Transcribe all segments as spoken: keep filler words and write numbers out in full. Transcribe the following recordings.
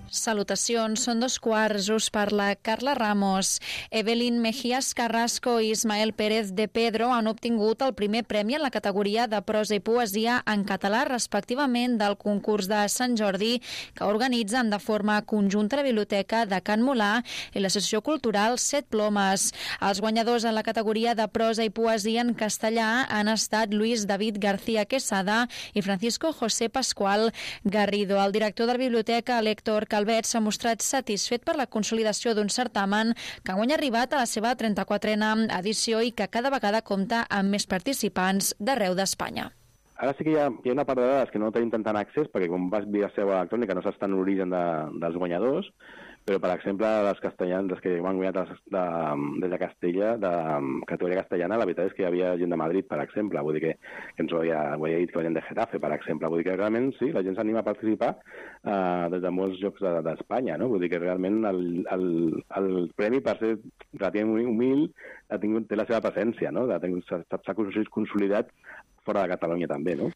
Salutacions, són dos quarts, us parla Carla Ramos. Evelyn Mejías Carrasco i Ismael Pérez de Pedro han obtingut el primer premi en la categoria de prosa i poesia en català, respectivament, del concurs de Sant Jordi, que organitzen de forma conjunta la Biblioteca de Can Molà i l'Associació Cultural Set Plomes. Els guanyadors en la categoria de prosa i poesia en castellà han estat Luis David García Quesada i Francisco José Pascual Garrido. El director de la biblioteca, Héctor Calvet, s'ha mostrat satisfet per la consolidació d'un certamen que enguany ha arribat a la seva trenta-quatrena edició i que cada vegada compta amb més participants d'arreu d'Espanya. Ara sí que hi ha, hi ha una part de dades que no tenim tant accés, perquè com vas via seu electrònica no saps tant l'origen de, dels guanyadors, però, per exemple, les castellans, les que m'han guanyat de, de, des de Castella, de categoria castellana, la veritat és que hi havia gent de Madrid, per exemple, vull dir que, que ens ho havia, ho havia dit que venien de Getafe, per exemple, vull dir que realment, sí, la gent s'anima a participar eh, des de molts llocs d'Espanya, no? Vull dir que realment el, el, el premi, per ser relativament humil, ha tingut, té la seva presència, no? S'ha consolidat fora de Catalunya també, no?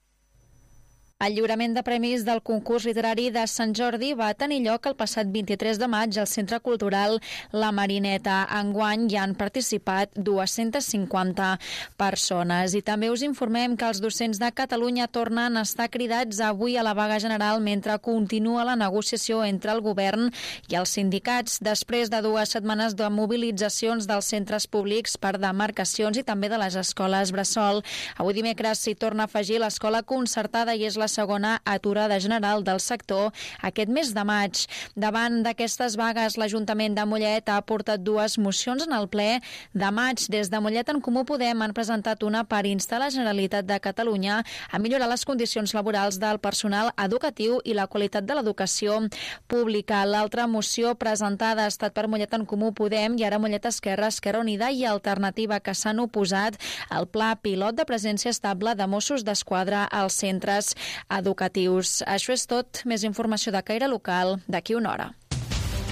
El lliurament de premis del concurs literari de Sant Jordi va tenir lloc el passat vint-i-tres de maig al Centre Cultural La Marineta. Enguany hi han participat dues-centes cinquanta persones. I també us informem que els docents de Catalunya tornen a estar cridats avui a la vaga general mentre continua la negociació entre el govern i els sindicats després de dues setmanes de mobilitzacions dels centres públics per demarcacions i també de les escoles bressol. Avui dimecres s'hi torna a afegir l'escola concertada i és la segona aturada general del sector aquest mes de maig. Davant d'aquestes vagues, l'Ajuntament de Mollet ha portat dues mocions en el ple de maig. Des de Mollet en Comú Podem han presentat una per instar la Generalitat de Catalunya a millorar les condicions laborals del personal educatiu i la qualitat de l'educació pública. L'altra moció presentada ha estat per Mollet en Comú Podem i ara Mollet Esquerra, Esquerra Unida i Alternativa, que s'han oposat al pla pilot de presència estable de Mossos d'Esquadra als centres educatius. Això és tot. Més informació de caire local d'aquí una hora.